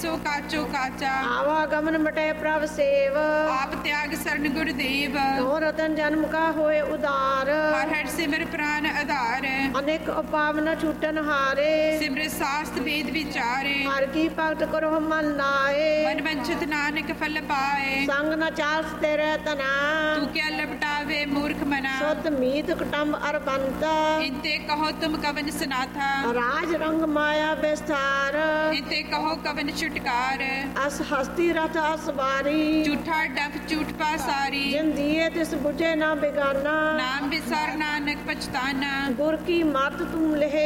ਸੋ ਕਾਚੋ ਕਾਚਾ। ਆਵਾਗਮਨ ਮਟੇ ਪ੍ਰਭ ਸੇਵ, ਆਪ ਤਿਆਗ ਸਰਨ ਗੁਰਦੇਵ। ਤੋ ਰਤਨ ਜਨਮ ਕਾ ਹੋਏ ਉਦਾਰ, ਹਰ ਹਰ ਸਿਮਰ ਪ੍ਰਾਨ ਆਧਾਰ। ਅਨੇਕ ਉਪਾਵਨ ਛੂਟਨ ਹਾਰੇ, ਸਿਮਰ ਸਾਸਤ ਵੇਦ ਵਿਚਾਰੇ। ਹਰ ਕੀ ਭਗਤ ਕਰੋ ਮਨ ਨਾਏ, ਮਨ ਵੰਚਿਤ ਨਾਨਕ ਫਲ ਪਾਏ। ਸੰਗ ਨ ਚਾਲਸ ਤੇਰੇ ਤਨਾ, ਤੂੰ ਕਿਆ ਲਪਟਾਵੇ ਮੂਰਖ ਮਨਾ। ਸੁਤ ਮੀਤ ਕੁਟੰਬ ਅਰਬੰਤ, ਇੰਤੇ ਕਹੋ ਤੁਮ ਕਵਨ ਸਨਾਥਾ। ਰਾਜ ਰੰਗ ਮਾਇਆ ਵਿਸਥਾਰ, ਇੰਤੇ ਕਹੋ ਕਵਨ ਛੁਟਕਾਰ। ਅਸ ਹਸਤੀ ਰਥ ਅਸਵਾਰੀ, ਝੂਠਾ ਡਫ ਝੂਠ ਪਾਸਾਰੀ। ਜਿਨ ਦੀਏ ਤਿਸ ਬੁਝੇ ਨਾ ਬਿਗਾਨਾ, ਨਾਮ ਵਿਸਰ ਨਾਨਕ ਪਛਤਾਨਾ। ਗੁਰ ਕੀ ਮਤ ਤੁਮ ਲਹੇ